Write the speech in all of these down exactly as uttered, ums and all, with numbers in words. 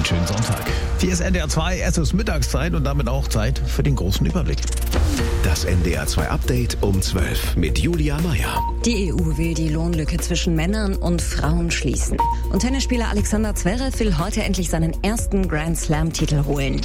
einen schönen Sonntag. Hier ist N D R zwei, es ist Mittagszeit und damit auch Zeit für den großen Überblick. Das N D R zwei Update um zwölf mit Julia Meyer. Die E U will die Lohnlücke zwischen Männern und Frauen schließen. Und Tennisspieler Alexander Zverev will heute endlich seinen ersten Grand Slam-Titel holen.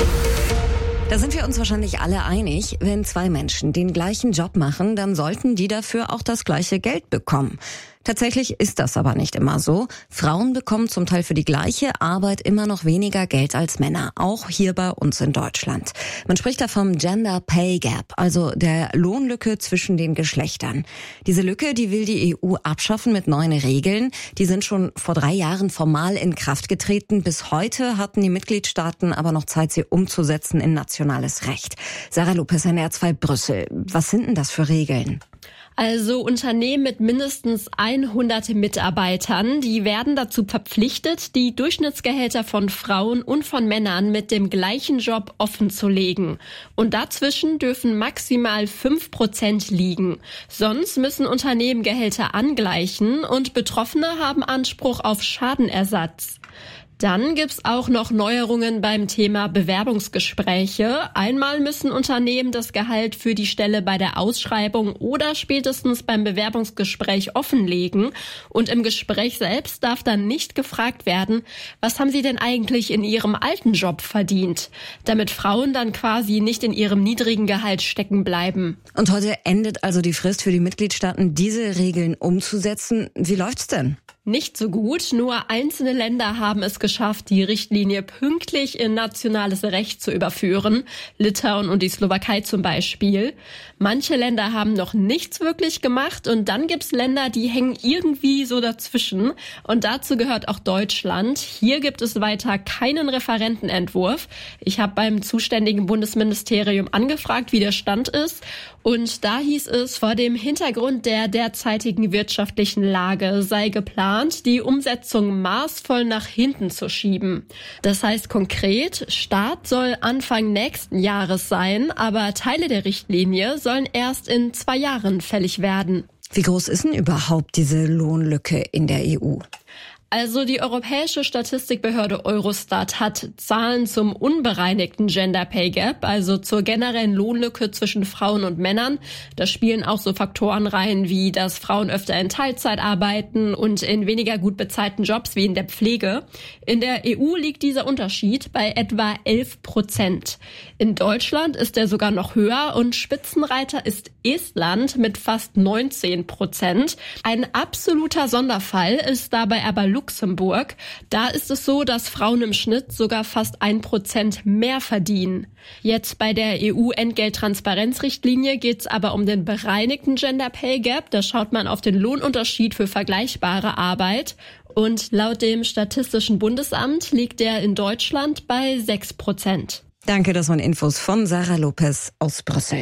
Da sind wir uns wahrscheinlich alle einig, wenn zwei Menschen den gleichen Job machen, dann sollten die dafür auch das gleiche Geld bekommen. Tatsächlich ist das aber nicht immer so. Frauen bekommen zum Teil für die gleiche Arbeit immer noch weniger Geld als Männer, auch hier bei uns in Deutschland. Man spricht da vom Gender Pay Gap, also der Lohnlücke zwischen den Geschlechtern. Diese Lücke, die will die E U abschaffen mit neuen Regeln. Die sind schon vor drei Jahren formal in Kraft getreten. Bis heute hatten die Mitgliedstaaten aber noch Zeit, sie umzusetzen in nationales Recht. Sarah Lopez, N D R zwei Brüssel. Was sind denn das für Regeln? Also Unternehmen mit mindestens hundert Mitarbeitern, die werden dazu verpflichtet, die Durchschnittsgehälter von Frauen und von Männern mit dem gleichen Job offenzulegen. Und dazwischen dürfen maximal fünf Prozent liegen. Sonst müssen Unternehmen Gehälter angleichen und Betroffene haben Anspruch auf Schadenersatz. Dann gibt's auch noch Neuerungen beim Thema Bewerbungsgespräche. Einmal müssen Unternehmen das Gehalt für die Stelle bei der Ausschreibung oder spätestens beim Bewerbungsgespräch offenlegen. Und im Gespräch selbst darf dann nicht gefragt werden, was haben Sie denn eigentlich in Ihrem alten Job verdient? Damit Frauen dann quasi nicht in ihrem niedrigen Gehalt stecken bleiben. Und heute endet also die Frist für die Mitgliedstaaten, diese Regeln umzusetzen. Wie läuft's denn? Nicht so gut. Nur einzelne Länder haben es geschafft, die Richtlinie pünktlich in nationales Recht zu überführen. Litauen und die Slowakei zum Beispiel. Manche Länder haben noch nichts wirklich gemacht und dann gibt's Länder, die hängen irgendwie so dazwischen. Und dazu gehört auch Deutschland. Hier gibt es weiter keinen Referentenentwurf. Ich habe beim zuständigen Bundesministerium angefragt, wie der Stand ist. Und da hieß es, vor dem Hintergrund der derzeitigen wirtschaftlichen Lage sei geplant, die Umsetzung maßvoll nach hinten zu schieben. Das heißt konkret, Start soll Anfang nächsten Jahres sein, aber Teile der Richtlinie sollen erst in zwei Jahren fällig werden. Wie groß ist denn überhaupt diese Lohnlücke in der E U? Also die europäische Statistikbehörde Eurostat hat Zahlen zum unbereinigten Gender Pay Gap, also zur generellen Lohnlücke zwischen Frauen und Männern. Da spielen auch so Faktoren rein, wie dass Frauen öfter in Teilzeit arbeiten und in weniger gut bezahlten Jobs wie in der Pflege. In der E U liegt dieser Unterschied bei etwa elf Prozent. In Deutschland ist er sogar noch höher und Spitzenreiter ist Estland mit fast neunzehn Prozent. Ein absoluter Sonderfall ist dabei aber Luxemburg. Da ist es so, dass Frauen im Schnitt sogar fast ein Prozent mehr verdienen. Jetzt bei der E U-Entgelttransparenzrichtlinie geht es aber um den bereinigten Gender Pay Gap. Da schaut man auf den Lohnunterschied für vergleichbare Arbeit. Und laut dem Statistischen Bundesamt liegt der in Deutschland bei sechs Prozent. Danke, das waren Infos von Sarah Lopez aus Brüssel.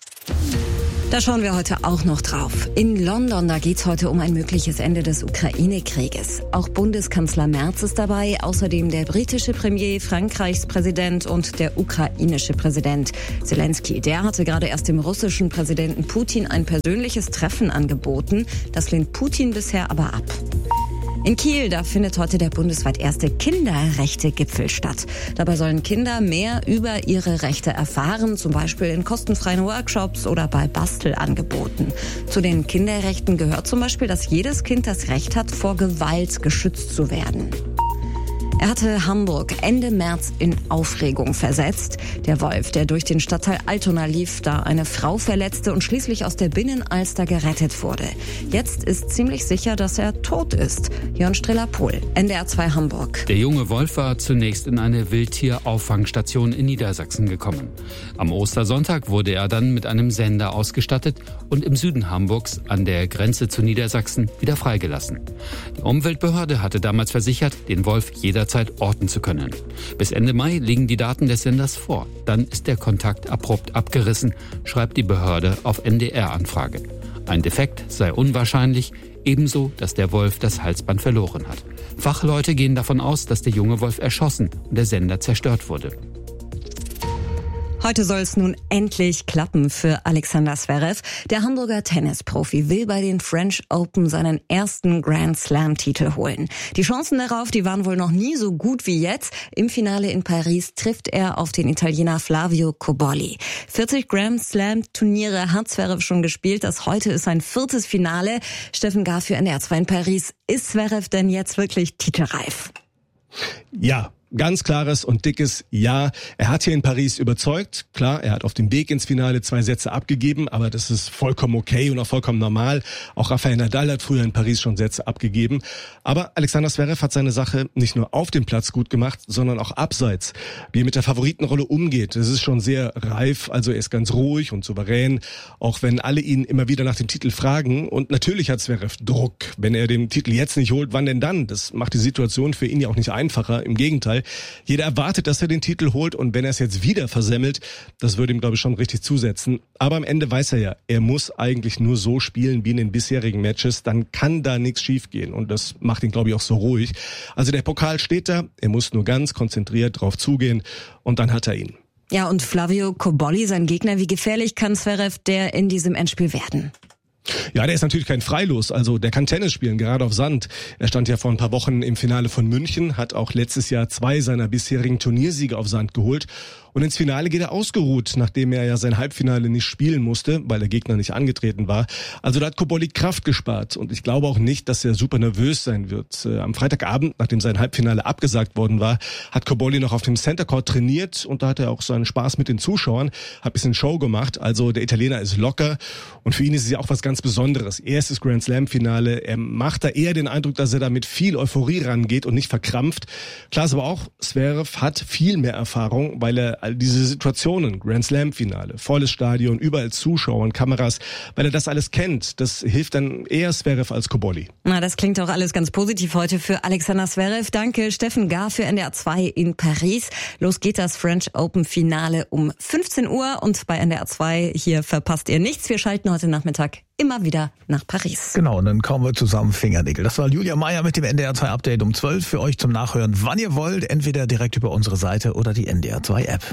Da schauen wir heute auch noch drauf. In London, da geht's heute um ein mögliches Ende des Ukraine-Krieges. Auch Bundeskanzler Merz ist dabei, außerdem der britische Premier, Frankreichs Präsident und der ukrainische Präsident Zelensky. Der hatte gerade erst dem russischen Präsidenten Putin ein persönliches Treffen angeboten. Das lehnt Putin bisher aber ab. In Kiel, da findet heute der bundesweit erste Kinderrechte-Gipfel statt. Dabei sollen Kinder mehr über ihre Rechte erfahren, zum Beispiel in kostenfreien Workshops oder bei Bastelangeboten. Zu den Kinderrechten gehört zum Beispiel, dass jedes Kind das Recht hat, vor Gewalt geschützt zu werden. Er hatte Hamburg Ende März in Aufregung versetzt. Der Wolf, der durch den Stadtteil Altona lief, da eine Frau verletzte und schließlich aus der Binnenalster gerettet wurde. Jetzt ist ziemlich sicher, dass er tot ist. Jörn Strela-Pohl, N D R zwei Hamburg. Der junge Wolf war zunächst in eine Wildtierauffangstation in Niedersachsen gekommen. Am Ostersonntag wurde er dann mit einem Sender ausgestattet und im Süden Hamburgs an der Grenze zu Niedersachsen wieder freigelassen. Die Umweltbehörde hatte damals versichert, den Wolf jederzeit orten zu können. Bis Ende Mai liegen die Daten des Senders vor. Dann ist der Kontakt abrupt abgerissen, schreibt die Behörde auf N D R-Anfrage. Ein Defekt sei unwahrscheinlich, ebenso, dass der Wolf das Halsband verloren hat. Fachleute gehen davon aus, dass der junge Wolf erschossen und der Sender zerstört wurde. Heute soll es nun endlich klappen für Alexander Zverev. Der Hamburger Tennisprofi will bei den French Open seinen ersten Grand Slam-Titel holen. Die Chancen darauf, die waren wohl noch nie so gut wie jetzt. Im Finale in Paris trifft er auf den Italiener Flavio Cobolli. vierzig Grand Slam-Turniere hat Zverev schon gespielt. Das heute ist sein viertes Finale. Steffen Gahr für N D R zwei in Paris. Ist Zverev denn jetzt wirklich titelreif? Ja. Ganz klares und dickes Ja. Er hat hier in Paris überzeugt. Klar, er hat auf dem Weg ins Finale zwei Sätze abgegeben, aber das ist vollkommen okay und auch vollkommen normal. Auch Rafael Nadal hat früher in Paris schon Sätze abgegeben. Aber Alexander Zverev hat seine Sache nicht nur auf dem Platz gut gemacht, sondern auch abseits. Wie er mit der Favoritenrolle umgeht, das ist schon sehr reif. Also er ist ganz ruhig und souverän, auch wenn alle ihn immer wieder nach dem Titel fragen. Und natürlich hat Zverev Druck. Wenn er den Titel jetzt nicht holt, wann denn dann? Das macht die Situation für ihn ja auch nicht einfacher. Im Gegenteil. Jeder erwartet, dass er den Titel holt und wenn er es jetzt wieder versemmelt, das würde ihm, glaube ich, schon richtig zusetzen. Aber am Ende weiß er ja, er muss eigentlich nur so spielen wie in den bisherigen Matches, dann kann da nichts schiefgehen und das macht ihn, glaube ich, auch so ruhig. Also der Pokal steht da, er muss nur ganz konzentriert drauf zugehen und dann hat er ihn. Ja, und Flavio Cobolli, sein Gegner, wie gefährlich kann Zverev der in diesem Endspiel werden? Ja, der ist natürlich kein Freilos, also der kann Tennis spielen, gerade auf Sand. Er stand ja vor ein paar Wochen im Finale von München, hat auch letztes Jahr zwei seiner bisherigen Turniersiege auf Sand geholt. Und ins Finale geht er ausgeruht, nachdem er ja sein Halbfinale nicht spielen musste, weil der Gegner nicht angetreten war. Also da hat Cobolli Kraft gespart und ich glaube auch nicht, dass er super nervös sein wird. Äh, am Freitagabend, nachdem sein Halbfinale abgesagt worden war, hat Cobolli noch auf dem Center Court trainiert und da hat er auch seinen Spaß mit den Zuschauern, hat ein bisschen Show gemacht. Also der Italiener ist locker und für ihn ist es ja auch was ganz Besonderes. Erstes Grand Slam Finale, er macht da eher den Eindruck, dass er da mit viel Euphorie rangeht und nicht verkrampft. Klar ist aber auch, Zverev hat viel mehr Erfahrung, weil er all diese Situationen, Grand Slam Finale, volles Stadion, überall Zuschauer und Kameras, weil er das alles kennt. Das hilft dann eher Zverev als Cobolli. Na, das klingt auch alles ganz positiv heute für Alexander Zverev. Danke, Steffen Gahr für N D R zwei in Paris. Los geht das French Open Finale um fünfzehn Uhr und bei N D R zwei hier verpasst ihr nichts. Wir schalten heute Nachmittag immer wieder nach Paris. Genau, und dann kommen wir zusammen Fingernägel. Das war Julia Meyer mit dem N D R zwei Update um zwölf für euch zum Nachhören, wann ihr wollt, entweder direkt über unsere Seite oder die N D R zwei App.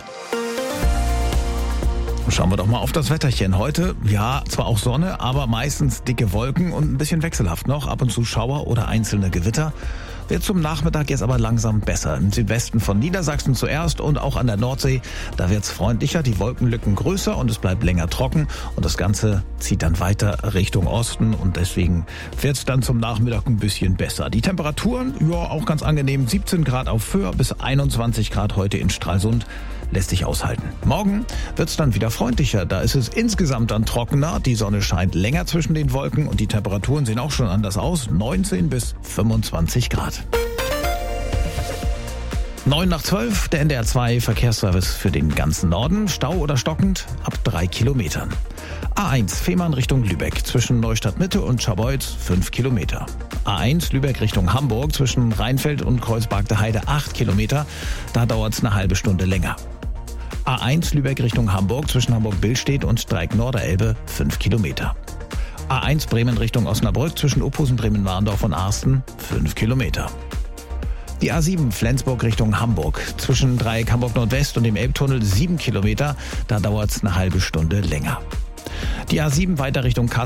Schauen wir doch mal auf das Wetterchen. Heute, ja, zwar auch Sonne, aber meistens dicke Wolken und ein bisschen wechselhaft noch. Ab und zu Schauer oder einzelne Gewitter. Wird zum Nachmittag jetzt aber langsam besser. Im Südwesten von Niedersachsen zuerst und auch an der Nordsee. Da wird's freundlicher, die Wolkenlücken größer und es bleibt länger trocken. Und das Ganze zieht dann weiter Richtung Osten und deswegen wird's dann zum Nachmittag ein bisschen besser. Die Temperaturen, ja, auch ganz angenehm. siebzehn Grad auf Föhr bis einundzwanzig Grad heute in Stralsund. Lässt sich aushalten. Morgen wird's dann wieder freundlicher. Da ist es insgesamt dann trockener. Die Sonne scheint länger zwischen den Wolken und die Temperaturen sehen auch schon anders aus. neunzehn bis fünfundzwanzig Grad. neun nach zwölf, der N D R zwei Verkehrsservice für den ganzen Norden. Stau oder stockend ab drei Kilometern. A eins Fehmarn Richtung Lübeck zwischen Neustadt Mitte und Scharbeutz fünf Kilometer. A eins Lübeck Richtung Hamburg zwischen Rheinfeld und Kreuzberg der Heide acht Kilometer. Da dauert's eine halbe Stunde länger. A eins Lübeck Richtung Hamburg zwischen Hamburg-Billstedt und Dreieck-Norderelbe fünf Kilometer. A eins Bremen Richtung Osnabrück zwischen Uphusen, Bremen-Warndorf und Arsten fünf Kilometer. Die A sieben Flensburg Richtung Hamburg zwischen Dreieck Hamburg-Nordwest und dem Elbtunnel sieben Kilometer. Da dauert's eine halbe Stunde länger. Die A sieben weiter Richtung Kassel